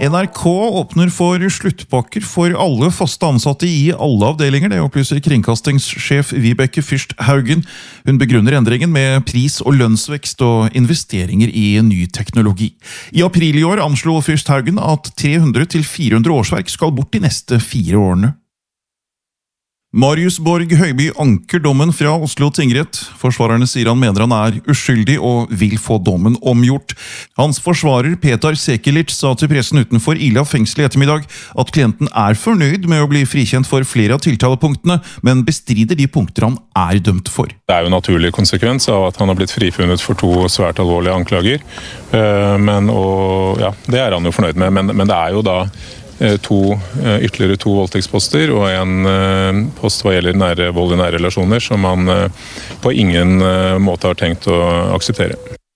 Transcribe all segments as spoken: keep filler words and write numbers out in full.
N R K åpner for sluttpakker for alle faste ansatte i alle avdelinger, det opplyser kringkastingssjef Vibeke Fyrst Haugen. Hun begrunner endringen med pris- og lønnsvekst og investeringer i ny teknologi. I april i år anslo Fyrst Haugen at tre hundre til fire hundre årsverk skal bort de neste fire årene. Marius Borg Høiby anker dommen fra Oslo tingrett. Forsvarerne sier han mener han er uskyldig og vil få dommen omgjort. Hans forsvarer Petar Sekelic sa til pressen utenfor Ila fengsel i ettermiddag at klienten er fornøyd med å bli frikjent for flere av tiltalepunktene, men bestrider de punkter han er dømt for. Det er jo en naturlig konsekvens av at han har blitt frifunnet for to svært alvorlige anklager, men, og, ja, det er han jo fornøyd med, men, men det er jo da To, ytterligere to voldtektsposter og en post hva gjelder nære, vold i nære relasjoner som man på ingen måte har tenkt å akseptere.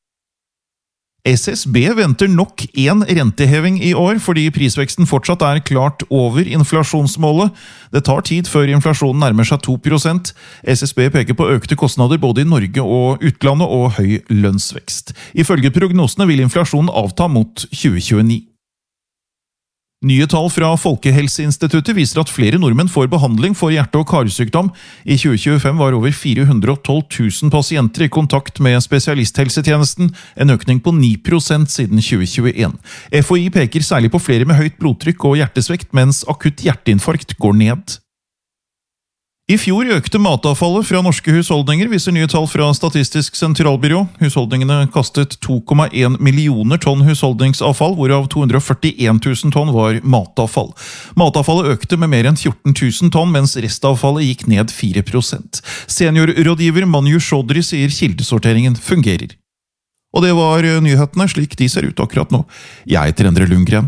S S B venter nok en renteheving i år fordi prisveksten fortsatt er klart over inflasjonsmålet. Det tar tid før inflasjonen nærmer seg to prosent. S S B peker på økte kostnader både i Norge og utlandet og høy lønnsvekst. Ifølge prognosene vil inflasjonen avta mot tjue tjueni. Nye tall fra Folkehelseinstituttet viser at flere nordmenn får behandling for hjerte- og karsykdom. I tjue tjuefem var over fire hundre og tolv tusen pasienter i kontakt med spesialisthelsetjenesten, en økning på ni prosent siden tjue tjueen. F H I peker særlig på flere med høyt blodtrykk og hjertesvekt, mens akutt hjerteinfarkt går ned. I fjor økte matavfallet fra norske husholdninger, viser nye tall fra Statistisk sentralbyrå. Husholdningene kastet to komma en millioner tonn husholdningsavfall, hvorav to hundre og førtien tusen tonn var matavfall. Matavfallet økte med mer enn fjorten tusen tonn, mens restavfallet gikk ned fire prosent. Seniorrådgiver Manju Chaudhry sier kildesorteringen fungerer. Og det var nyhetene slik de ser ut akkurat nå. Jeg heter Endre Lundgren.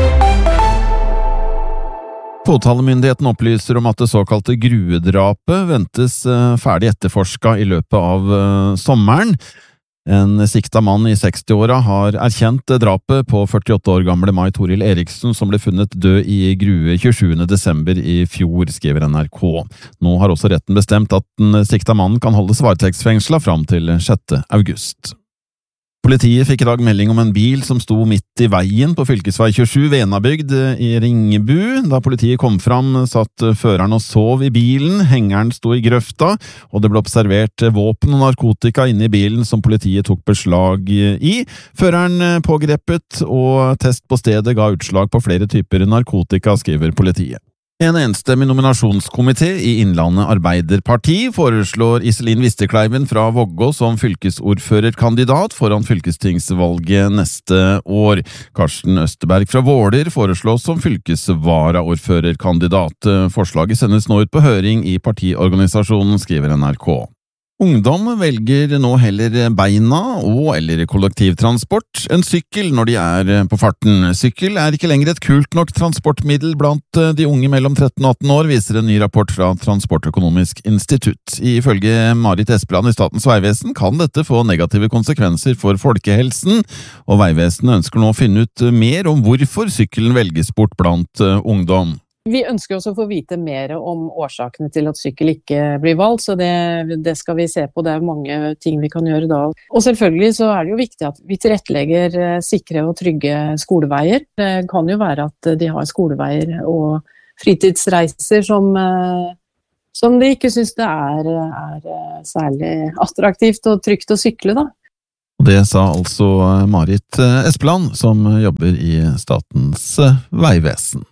Påtalemyndigheten opplyser om at det såkalte Grue-drapet ventes ferdig etterforsket i løpet av sommeren. En sikta mann i sekstiåra har erkjent drapet på førtiåtte år gamle Mai Toril Eriksen, som ble funnet død i Grue tjuesjuende desember i fjor, skriver N R K. Nå har også retten bestemt at den sikta mannen kan holdes varetektsfengslet fram til sjette august. Politiet fikk i dag melding om en bil som sto midt i veien på fylkesvei tjuesju Venabygd i Ringebu. Da politiet kom fram, satt føreren og sov i bilen, hengeren sto i grøfta, og det ble observert våpen og narkotika inne i bilen som politiet tok beslag i. Føreren pågrepet, og test på stedet ga utslag på flere typer narkotika, skriver politiet. En enstemmig nominasjonskomité i Innlandet Arbeiderparti foreslår Iselin Vistekleiven fra Vågå som fylkesordførerkandidat foran fylkestingsvalget neste år. Karsten Østerberg fra Våler foreslås som fylkesvaraordførerkandidat. Forslaget sendes nå ut på høring i partiorganisasjonen, skriver N R K. Ungdom velger nå heller beina og eller kollektivtransport enn sykkel når de er på farten. Sykkel er ikke lenger et kult nok transportmiddel blant de unge mellom tretten og atten år, viser en ny rapport fra Transportøkonomisk institutt. Ifølge Marit Espeland i Statens vegvesen kan dette få negative konsekvenser for folkehelsen, og Vegvesenet ønsker nå å finne ut mer om hvorfor sykkelen velges bort blant ungdom. Vi ønsker også å få vite mer om årsakene til at sykkel ikke blir valgt, så det, det skal vi se på. Det er mange ting vi kan gjøre da. Og selvfølgelig så er det jo viktig at vi tilrettelegger sikre og trygge skoleveier. Det kan jo være at de har skoleveier og fritidsreiser som, som de ikke synes det er, er særlig attraktivt og trygt å sykle da. Det sa altså Marit Espeland, som jobber i Statens vegvesen.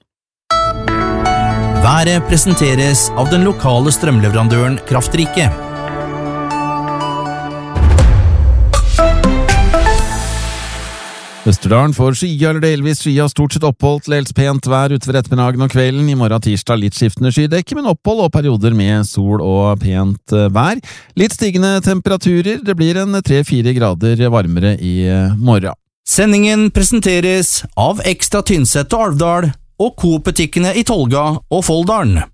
Været presenteres av den lokale strømleverandøren Kraftrike. Østerdalen får skya eller delvis skya, stort sett opphold til dels pent vær utover ettermiddagen og kvelden. I morgen tirsdag litt skiftende skydekke, men opphold og perioder med sol og pent vær. Litt stigende temperaturer, det blir en tre fire grader varmere i morgen. Sendingen presenteres av Ekstra Tynset og Alvdal og Coop-butikkene i Tolga og Folldalen.